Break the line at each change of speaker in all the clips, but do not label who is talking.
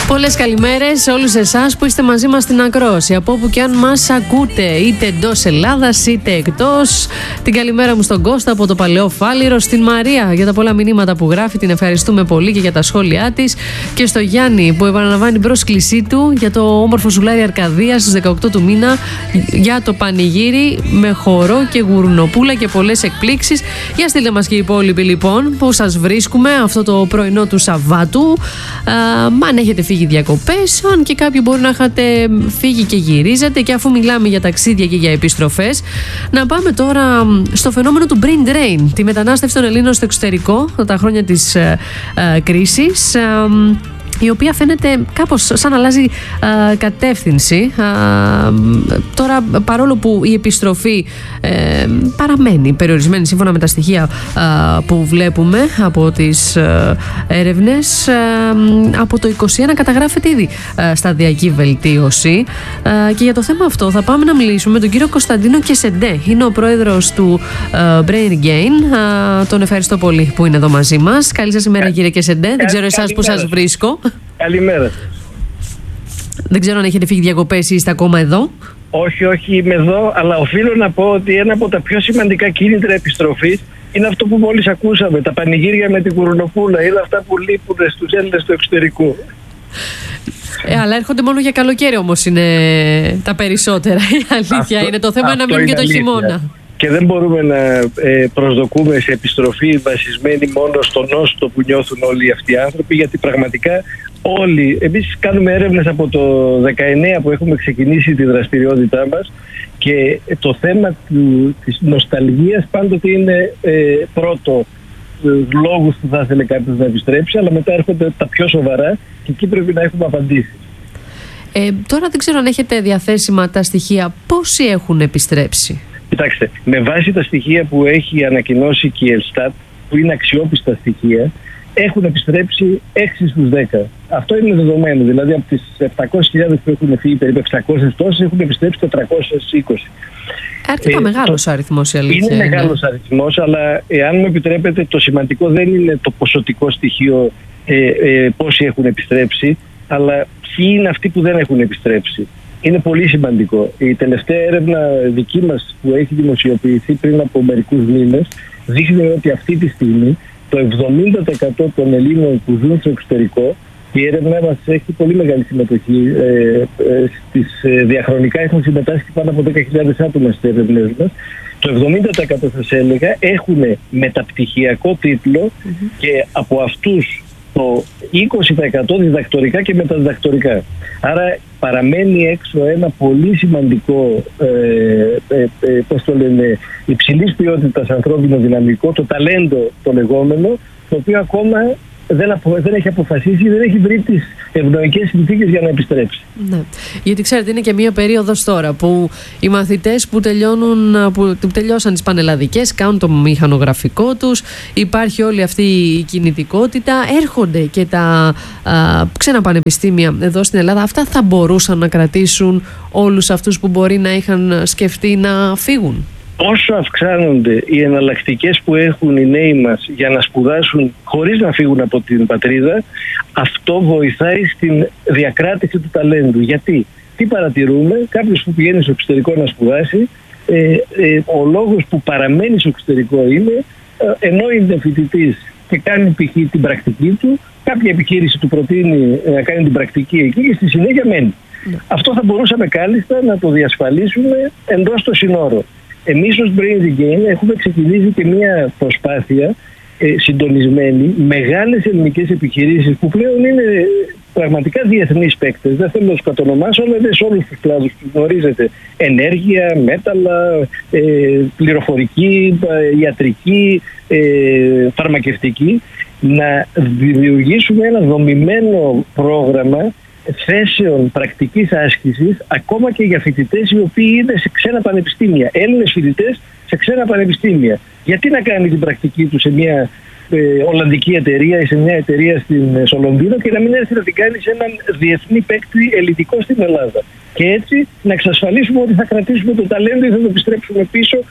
Πολλές καλημέρες σε όλους εσάς που είστε μαζί μας στην ακρόαση. Από όπου και αν μας ακούτε, είτε εντός Ελλάδας είτε εκτός. Την καλημέρα μου στον Κώστα από το Παλαιό Φάληρο, στην Μαρία για τα πολλά μηνύματα που γράφει. Την ευχαριστούμε πολύ και για τα σχόλιά της. Και στο Γιάννη που επαναλαμβάνει την πρόσκλησή του για το όμορφο ζουλάρι Αρκαδίας στις 18 του μήνα για το πανηγύρι με χορό και γουρνοπούλα και πολλές εκπλήξεις. Για στείλτε μας και οι υπόλοιποι λοιπόν που σας βρίσκουμε αυτό το πρωινό του Σαββάτου. Αν έχετε φύγει διακοπές, αν και κάποιοι μπορεί να είχατε φύγει και γυρίζετε. Και αφού μιλάμε για ταξίδια και για επιστροφές, να πάμε τώρα στο φαινόμενο του brain drain, τη μετανάστευση των Ελλήνων στο εξωτερικό τα χρόνια της κρίσης, η οποία φαίνεται κάπως σαν να αλλάζει κατεύθυνση. Τώρα, παρόλο που η επιστροφή παραμένει περιορισμένη σύμφωνα με τα στοιχεία που βλέπουμε από τις έρευνες, από το 2021 καταγράφεται ήδη σταδιακή βελτίωση. Και για το θέμα αυτό θα πάμε να μιλήσουμε με τον κύριο Κωνσταντίνο Κεσεντέ. Είναι ο πρόεδρος του Brain Gain. Τον ευχαριστώ πολύ που είναι εδώ μαζί μας. Καλή σας ημέρα, κύριε Κεσεντέ. Δεν ξέρω εσάς που σας βρίσκω.
Καλημέρα.
Δεν ξέρω αν έχετε φύγει διακοπές ή είστε ακόμα εδώ.
Όχι, είμαι εδώ, αλλά οφείλω να πω ότι ένα από τα πιο σημαντικά κίνητρα επιστροφής είναι αυτό που μόλις ακούσαμε, τα πανηγύρια με την Κουρνοπούλα. Είναι αυτά που λείπουν στους Έλληνες του εξωτερικού.
Αλλά έρχονται μόνο για καλοκαίρι όμως είναι τα περισσότερα. Η αλήθεια είναι. Το θέμα είναι να μείνουν και το χειμώνα.
Και δεν μπορούμε να προσδοκούμε σε επιστροφή βασισμένη μόνο στον νόστο που νιώθουν όλοι αυτοί οι άνθρωποι, γιατί πραγματικά όλοι, εμείς κάνουμε έρευνες από το 19 που έχουμε ξεκινήσει τη δραστηριότητά μας, και το θέμα της νοσταλγίας πάντοτε είναι πρώτο λόγους που θα ήθελε κάποιος να επιστρέψει, αλλά μετά έρχονται τα πιο σοβαρά και εκεί πρέπει να έχουμε απαντήσεις.
Τώρα δεν ξέρω αν έχετε διαθέσιμα τα στοιχεία. Πόσοι έχουν επιστρέψει?
Κοιτάξτε, με βάση τα στοιχεία που έχει ανακοινώσει και η Ελστάτ, που είναι αξιόπιστα στοιχεία, έχουν επιστρέψει 6 στους 10. Αυτό είναι δεδομένο. Δηλαδή από τις 700.000 που έχουν φύγει, περίπου 600 τόσες, έχουν επιστρέψει 420.
Αρκετά μεγάλος αριθμός η αλήθεια.
Είναι μεγάλος αριθμός, αλλά εάν μου επιτρέπετε, το σημαντικό δεν είναι το ποσοτικό στοιχείο πόσοι έχουν επιστρέψει, αλλά ποιοι είναι αυτοί που δεν έχουν επιστρέψει. Είναι πολύ σημαντικό. Η τελευταία έρευνα δική μας που έχει δημοσιοποιηθεί πριν από μερικούς μήνες δείχνει ότι αυτή τη στιγμή το 70% των Ελλήνων που ζουν στο εξωτερικό, η έρευνα μας έχει πολύ μεγάλη συμμετοχή, διαχρονικά έχουν συμμετάσχει πάνω από 10.000 άτομα στις έρευνες μας, το 70% σας έλεγα έχουν μεταπτυχιακό τίτλο και από αυτούς το 20% διδακτορικά και μεταδιδακτορικά. Άρα παραμένει έξω ένα πολύ σημαντικό υψηλής ποιότητας ανθρώπινο δυναμικό, το ταλέντο το λεγόμενο, το οποίο ακόμα δεν έχει αποφασίσει, δεν έχει βρει τις ευνοϊκές συνθήκες για να επιστρέψει.
Ναι. Γιατί ξέρετε, είναι και μία περίοδος τώρα που οι μαθητές που τελειώσαν τις πανελλαδικές κάνουν το μηχανογραφικό τους, υπάρχει όλη αυτή η κινητικότητα, έρχονται και τα ξένα πανεπιστήμια εδώ στην Ελλάδα. Αυτά θα μπορούσαν να κρατήσουν όλους αυτούς που μπορεί να είχαν σκεφτεί να φύγουν?
Όσο αυξάνονται οι εναλλακτικές που έχουν οι νέοι μας για να σπουδάσουν χωρίς να φύγουν από την πατρίδα, αυτό βοηθάει στην διακράτηση του ταλέντου. Γιατί, τι παρατηρούμε, κάποιος που πηγαίνει στο εξωτερικό να σπουδάσει, ο λόγος που παραμένει στο εξωτερικό είναι ενώ είναι φοιτητής και κάνει π.χ. την πρακτική του, κάποια επιχείρηση του προτείνει να κάνει την πρακτική εκεί και στη συνέχεια μένει. Αυτό θα μπορούσαμε κάλλιστα να το διασφαλίσουμε εντός των συνόρων. Εμείς ως Brain Gain έχουμε ξεκινήσει και μια προσπάθεια συντονισμένη, μεγάλες ελληνικές επιχειρήσεις που πλέον είναι πραγματικά διεθνείς παίκτες. Δεν θέλω να τους κατονομάσω, αλλά είναι σε όλους τους κλάδους που γνωρίζετε. Ενέργεια, μέταλλα, πληροφορική, ιατρική, φαρμακευτική. Να δημιουργήσουμε ένα δομημένο πρόγραμμα θέσεων πρακτικής άσκησης ακόμα και για φοιτητές οι οποίοι είναι σε ξένα πανεπιστήμια. Έλληνες φοιτητές σε ξένα πανεπιστήμια. Γιατί να κάνει την πρακτική του σε μια Ολλανδική εταιρεία ή σε μια εταιρεία στο Λονδίνο και να μην έρθει να την κάνει σε έναν διεθνή παίκτη ελιτικό στην Ελλάδα? Και έτσι να εξασφαλίσουμε ότι θα κρατήσουμε το ταλέντο ή θα το επιστρέψουμε πίσω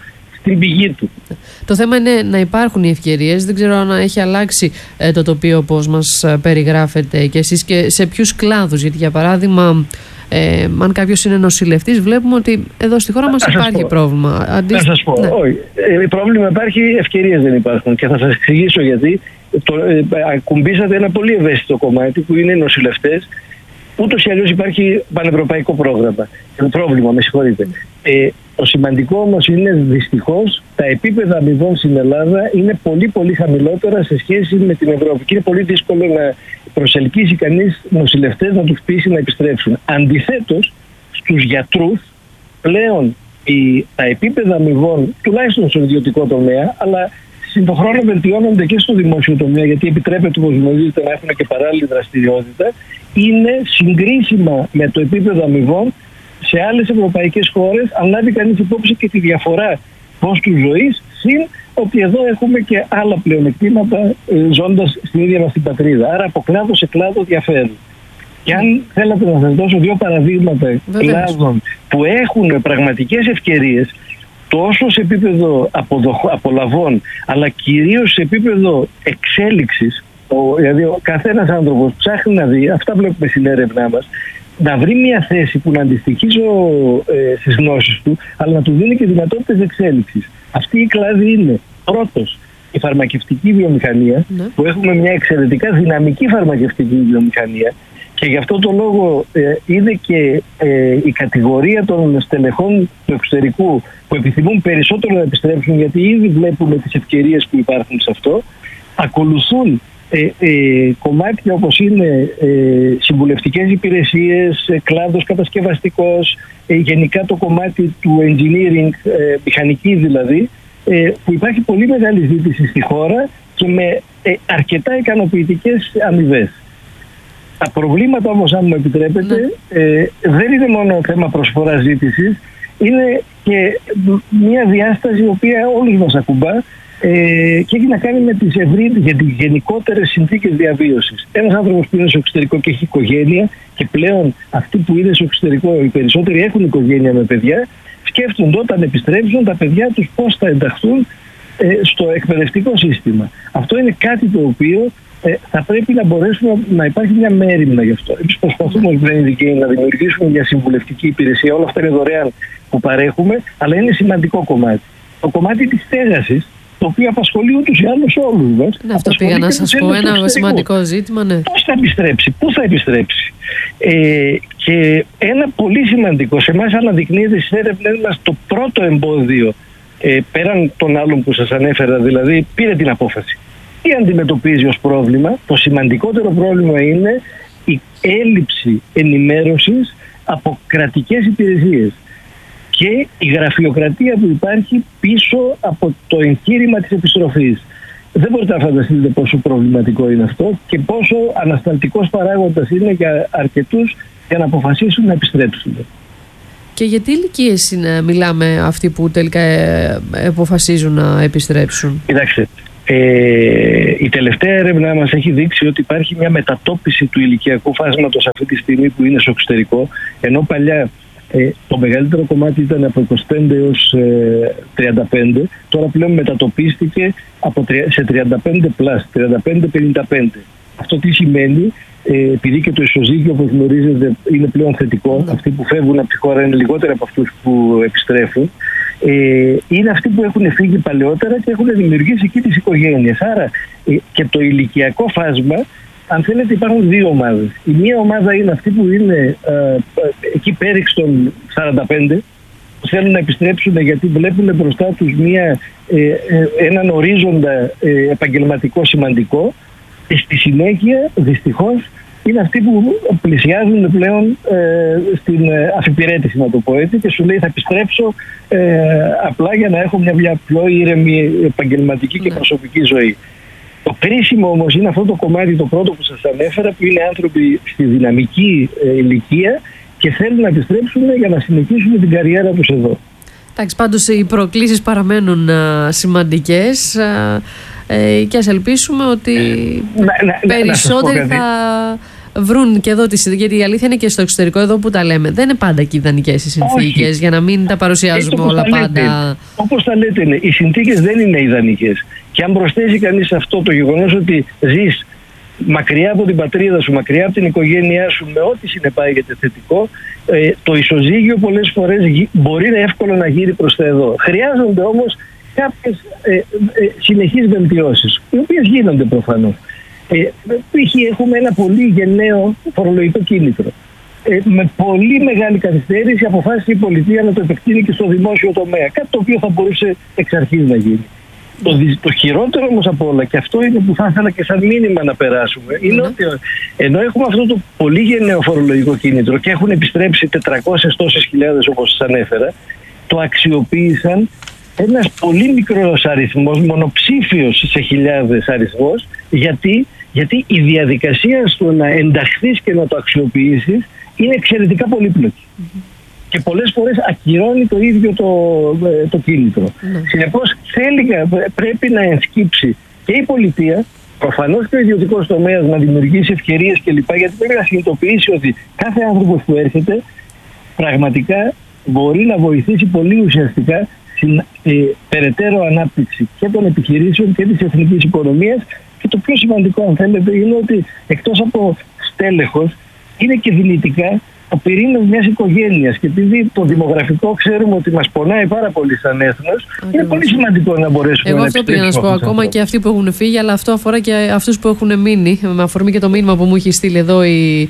στην πηγή του.
Το θέμα είναι να υπάρχουν οι ευκαιρίες. Δεν ξέρω αν έχει αλλάξει το τοπίο όπως μας περιγράφετε και εσείς και σε ποιους κλάδους. Γιατί για παράδειγμα, αν κάποιος είναι νοσηλευτής, βλέπουμε ότι εδώ στη χώρα μας υπάρχει πρόβλημα.
Να σας πω, όχι. Πρόβλημα υπάρχει, ευκαιρίες δεν υπάρχουν. Και θα σας εξηγήσω γιατί. Ακουμπήσατε ένα πολύ ευαίσθητο κομμάτι που είναι οι νοσηλευτές. Ούτως ή αλλιώς υπάρχει πανευρωπαϊκό πρόβλημα, με συγχωρείτε. Το σημαντικό όμως είναι δυστυχώς τα επίπεδα αμοιβών στην Ελλάδα είναι πολύ πολύ χαμηλότερα σε σχέση με την Ευρώπη. Και είναι πολύ δύσκολο να προσελκύσει κανείς νοσηλευτές να τους πείσει να επιστρέψουν. Αντιθέτως, στους γιατρούς πλέον τα επίπεδα αμοιβών, τουλάχιστον στο ιδιωτικό τομέα, αλλά συντοχρόνω βελτιώνονται και στο δημόσιο τομέα, γιατί επιτρέπεται, όπως γνωρίζετε, να έχουν και παράλληλη δραστηριότητα, είναι συγκρίσιμα με το επίπεδο αμοιβών σε άλλες ευρωπαϊκές χώρες, αν λάβει κανείς υπόψη και τη διαφορά κόστους ζωής, συν ότι εδώ έχουμε και άλλα πλεονεκτήματα ζώντας στην ίδια μας την πατρίδα. Άρα από κλάδο σε κλάδο διαφέρει. Και αν θέλατε να σας δώσω δύο παραδείγματα κλάδων που έχουν πραγματικές ευκαιρίες, τόσο σε επίπεδο απολαβών, αλλά κυρίως σε επίπεδο εξέλιξης, δηλαδή ο καθένας άνθρωπος ψάχνει να δει, αυτά βλέπουμε στην έρευνά μας, να βρει μια θέση που να αντιστοιχεί στις γνώσεις του, αλλά να του δίνει και δυνατότητες εξέλιξης. Αυτή η κλάδη είναι πρώτος η φαρμακευτική βιομηχανία, που έχουμε μια εξαιρετικά δυναμική φαρμακευτική βιομηχανία, και γι' αυτό το λόγο είναι και η κατηγορία των στελεχών του εξωτερικού που επιθυμούν περισσότερο να επιστρέψουν, γιατί ήδη βλέπουμε τις ευκαιρίες που υπάρχουν σε αυτό. Ακολουθούν κομμάτια όπως είναι συμβουλευτικές υπηρεσίες, κλάδος κατασκευαστικός, γενικά το κομμάτι του engineering, μηχανική δηλαδή, που υπάρχει πολύ μεγάλη ζήτηση στη χώρα και με αρκετά ικανοποιητικές αμοιβές. Τα προβλήματα όμως, αν μου επιτρέπετε, δεν είναι μόνο θέμα προσφοράς ζήτησης, είναι και μια διάσταση η οποία όλους μας ακουμπά και έχει να κάνει με τις γενικότερες συνθήκες διαβίωσης. Ένας άνθρωπος που είναι στο εξωτερικό και έχει οικογένεια, και πλέον αυτοί που είναι στο εξωτερικό, οι περισσότεροι έχουν οικογένεια με παιδιά, σκέφτονται όταν επιστρέψουν τα παιδιά τους πώς θα ενταχθούν στο εκπαιδευτικό σύστημα. Αυτό είναι κάτι το οποίο θα πρέπει να μπορέσουμε να υπάρχει μια μέριμνα γι' αυτό. Εμείς προσπαθούμε ως Brain Gain να δημιουργήσουμε μια συμβουλευτική υπηρεσία. Όλα αυτά είναι δωρεάν που παρέχουμε, αλλά είναι σημαντικό κομμάτι. Το κομμάτι της στέγασης, το οποίο απασχολεί ούτως ή άλλως όλους μας.
Αυτό πήγα να σας πω, ένα σημαντικό ζήτημα. Ναι.
Πώς θα επιστρέψει, πού θα επιστρέψει. Και ένα πολύ σημαντικό, σε εμάς αναδεικνύεται στις έρευνες μας το πρώτο εμπόδιο, πέραν των άλλων που σας ανέφερα, δηλαδή πήρε την απόφαση. Τι αντιμετωπίζει ως πρόβλημα? Το σημαντικότερο πρόβλημα είναι η έλλειψη ενημέρωσης από κρατικές υπηρεσίες και η γραφειοκρατία που υπάρχει πίσω από το εγχείρημα της επιστροφής. Δεν μπορείτε να φανταστείτε πόσο προβληματικό είναι αυτό και πόσο ανασταλτικός παράγοντας είναι για αρκετούς για να αποφασίσουν να επιστρέψουν.
Και για τι ηλικίες μιλάμε αυτοί που τελικά αποφασίζουν να επιστρέψουν?
Κοιτάξτε, η τελευταία έρευνά μας έχει δείξει ότι υπάρχει μια μετατόπιση του ηλικιακού φάσματος αυτή τη στιγμή που είναι στο εξωτερικό, ενώ παλιά το μεγαλύτερο κομμάτι ήταν από 25 έως 35, τώρα πλέον μετατοπίστηκε σε 35 πλάς, 35-55. Αυτό τι σημαίνει? Επειδή και το ισοζύγιο, όπως γνωρίζετε, είναι πλέον θετικό, αυτοί που φεύγουν από τη χώρα είναι λιγότεροι από αυτούς που επιστρέφουν, είναι αυτοί που έχουν φύγει παλαιότερα και έχουν δημιουργήσει εκεί τις οικογένειες. Άρα και το ηλικιακό φάσμα, αν θέλετε, υπάρχουν δύο ομάδες. Η μία ομάδα είναι αυτοί που είναι εκεί πέριξ των 45, που θέλουν να επιστρέψουν γιατί βλέπουν μπροστά τους έναν ορίζοντα επαγγελματικό σημαντικό, και στη συνέχεια δυστυχώς είναι αυτοί που πλησιάζουν πλέον στην αφιπηρέτηση, να το πω έτσι, και σου λέει θα επιστρέψω απλά για να έχω μια πιο ήρεμη επαγγελματική και προσωπική ζωή. Το κρίσιμο όμως είναι αυτό το κομμάτι, το πρώτο που σας ανέφερα, που είναι άνθρωποι στη δυναμική ηλικία και θέλουν να επιστρέψουν για να συνεχίσουν την καριέρα τους εδώ.
Εντάξει, πάντως οι προκλήσεις παραμένουν σημαντικές και ας ελπίσουμε ότι περισσότεροι βρουν και εδώ γιατί η αλήθεια είναι και στο εξωτερικό, εδώ που τα λέμε, δεν είναι πάντα και ιδανικές οι συνθήκες, για να μην τα παρουσιάζουμε όλα πάντα.
Όπως τα λέτε, οι συνθήκες δεν είναι ιδανικές. Και αν προσθέσει κανείς αυτό το γεγονός ότι ζεις μακριά από την πατρίδα σου, μακριά από την οικογένειά σου, με ό,τι συνεπάγεται θετικό, το ισοζύγιο πολλές φορές μπορεί εύκολα να γύρει προς τα εδώ. Χρειάζονται όμως κάποιες συνεχείς βελτιώσεις, οι οποίες γίνονται προφανώς. Π.χ. έχουμε ένα πολύ γενναίο φορολογικό κίνητρο. Με πολύ μεγάλη καθυστέρηση αποφάσισε η πολιτεία να το επεκτείνει και στο δημόσιο τομέα. Κάτι το οποίο θα μπορούσε εξ αρχής να γίνει. Το χειρότερο όμως από όλα, και αυτό είναι που θα ήθελα και σαν μήνυμα να περάσουμε, είναι ότι ενώ έχουμε αυτό το πολύ γενναίο φορολογικό κίνητρο και έχουν επιστρέψει 400 τόσες χιλιάδες όπως σας ανέφερα, το αξιοποίησαν ένας πολύ μικρός αριθμός, μονοψήφιος σε χιλιάδες αριθμός, γιατί η διαδικασία στο να ενταχθείς και να το αξιοποιήσεις είναι εξαιρετικά πολύπλοκη. Και πολλές φορές ακυρώνει το ίδιο το κίνητρο. Συνεπώς πρέπει να ενσκύψει και η πολιτεία, προφανώς και ο ιδιωτικός τομέας, να δημιουργήσει ευκαιρίες κλπ. Γιατί πρέπει να συνειδητοποιήσει ότι κάθε άνθρωπος που έρχεται πραγματικά μπορεί να βοηθήσει πολύ ουσιαστικά στην περαιτέρω ανάπτυξη και των επιχειρήσεων και της εθνικής οικονομίας. Και το πιο σημαντικό, αν θέλετε, είναι ότι εκτός από στέλεχος είναι και δυνητικά ο πυρήνας μιας οικογένειας. Και επειδή το δημογραφικό ξέρουμε ότι μας πονάει πάρα πολύ σαν έθνος, είναι πολύ σημαντικό να μπορέσουμε να
αυτό πήγα να σου πω. Ακόμα και αυτοί που έχουν φύγει, αλλά αυτό αφορά και αυτούς που έχουν μείνει. Με αφορμή και το μήνυμα που μου έχει στείλει εδώ η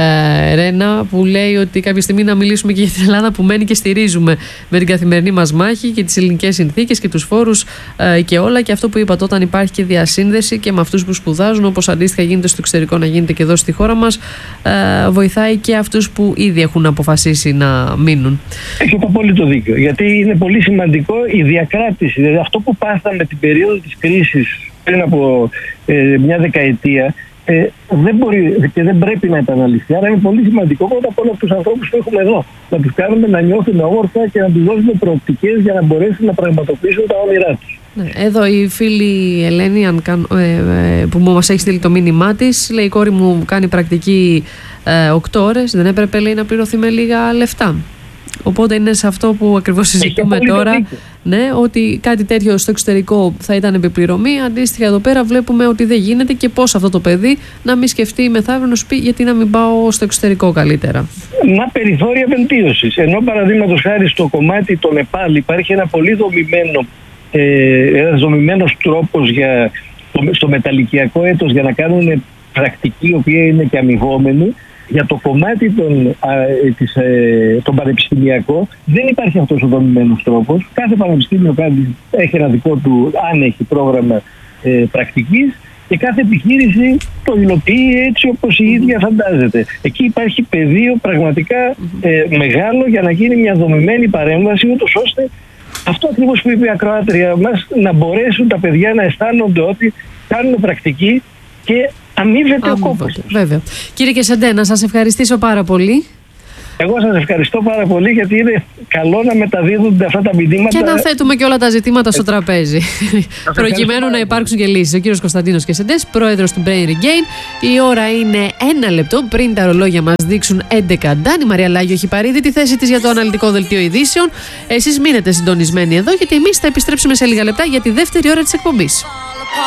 Ρένα, που λέει ότι κάποια στιγμή να μιλήσουμε και για την Ελλάδα που μένει και στηρίζουμε με την καθημερινή μας μάχη και τις ελληνικές συνθήκες και τους φόρους και όλα. Και αυτό που είπατε, όταν υπάρχει και διασύνδεση και με αυτούς που σπουδάζουν, όπως αντίστοιχα γίνεται στο εξωτερικό να γίνεται και εδώ στη χώρα μας, βοηθάει και αυτούς που ήδη έχουν αποφασίσει να μείνουν.
Έχετε απόλυτο δίκιο. Γιατί είναι πολύ σημαντικό η διακράτηση. Δηλαδή αυτό που πάθαμε την περίοδο της κρίσης πριν από μια δεκαετία δεν μπορεί και δεν πρέπει να επαναληφθεί. Άρα είναι πολύ σημαντικό πρώτα απ' όλα τους ανθρώπους που έχουμε εδώ να τους κάνουμε να νιώθουν όμορφα και να τους δώσουμε προοπτικές για να μπορέσουν να πραγματοποιήσουν τα όνειρά τους.
Εδώ η φίλη Ελένη που μας έχει στείλει το μήνυμά της λέει: η κόρη μου κάνει πρακτική 8 ώρες, δεν έπρεπε, λέει, να πληρωθεί με λίγα λεφτά. Οπότε είναι σε αυτό που ακριβώς συζητούμε τώρα, ότι κάτι τέτοιο στο εξωτερικό θα ήταν επιπληρωμή. Αντίστοιχα εδώ πέρα βλέπουμε ότι δεν γίνεται και πώς αυτό το παιδί να μην σκεφτεί μεθαύριο να σου πει γιατί να μην πάω στο εξωτερικό καλύτερα.
Να περιθώρια βελτίωσης. Ενώ παραδείγματος χάρη στο κομμάτι των ΕΠΑΛ υπάρχει ένα πολύ δομημένος τρόπος στο μεταλλικιακό έτος για να κάνουν πρακτική, η οποία είναι και αμοιβόμενη. Για το κομμάτι τον πανεπιστημιακό δεν υπάρχει αυτός ο δομημένος τρόπος. Κάθε πανεπιστήμιο έχει ένα δικό του, αν έχει πρόγραμμα πρακτικής, και κάθε επιχείρηση το υλοποιεί έτσι όπως η ίδια φαντάζεται. Εκεί υπάρχει πεδίο πραγματικά μεγάλο για να γίνει μια δομημένη παρέμβαση, ούτως ώστε αυτό ακριβώς που είπε η ακροάτρια μας, να μπορέσουν τα παιδιά να αισθάνονται ότι κάνουν πρακτική και αμείβεται ο κόπος.
Βέβαια. Κύριε Κεσεντέ, να σας ευχαριστήσω πάρα πολύ.
Εγώ σας ευχαριστώ πάρα πολύ, γιατί είναι καλό να μεταδίδονται αυτά τα μηνύματα.
Και να θέτουμε και όλα τα ζητήματα στο τραπέζι. Προκειμένου να υπάρξουν και λύσεις. Ο κύριος Κωνσταντίνος Κεσεντές, πρόεδρος του Brain Regain. Η ώρα είναι 1 λεπτό πριν τα ρολόγια μας δείξουν 11 ντάν. Η Μαρία Λάγιο έχει πάρει ήδη τη θέση της για το αναλυτικό δελτίο ειδήσεων. Εσείς μείνετε συντονισμένοι εδώ, γιατί εμείς θα επιστρέψουμε σε λίγα λεπτά για τη δεύτερη ώρα της εκπομπής.